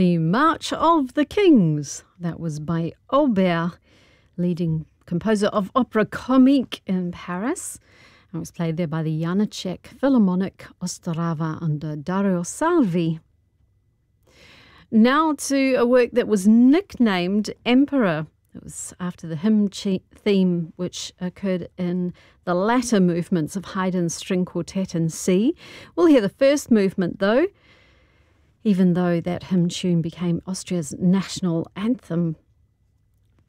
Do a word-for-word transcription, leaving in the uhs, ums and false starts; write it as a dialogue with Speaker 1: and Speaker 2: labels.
Speaker 1: The March of the Kings. That was by Auber, leading composer of Opera Comique in Paris. It was played there by the Janacek Philharmonic Ostrava under Dario Salvi. Now to a work that was nicknamed Emperor. It was after the hymn theme which occurred in the latter movements of Haydn's String Quartet in C. We'll hear the first movement though, even though that hymn tune became Austria's national anthem